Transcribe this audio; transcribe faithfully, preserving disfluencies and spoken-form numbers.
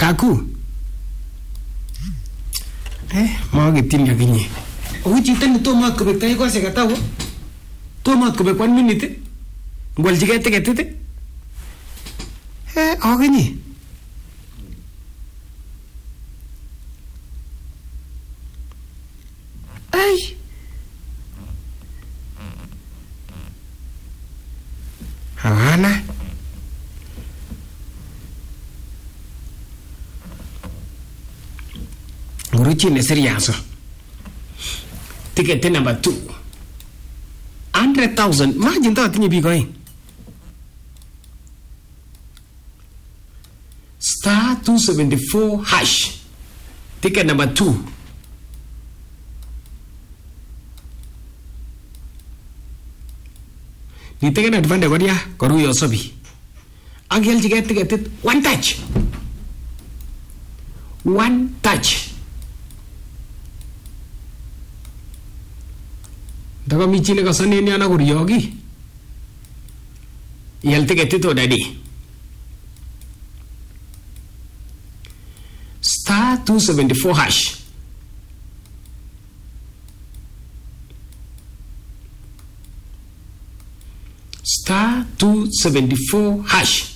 Kaku. Eh, mau gitin yakinye. Oh, chito ni tomo kubek tayo ko sa katawo. Tomo kubek one minute. Ngwal jige ticket. Eh, okay ni. Ay. Hawana. Nguruchi ne seriaso. Ticket number two. Hundred thousand. Imagine that tinye bigoi. Star two seventy four hash. Ticket number two. Ni ticket advance kwa dia koru yosobi. Angel ticket ticket one touch. One touch. Daga michile ka sani ni ana kuryogi. Yel ticket to daddy. Star two seventy four hash. Star two seventy four hash.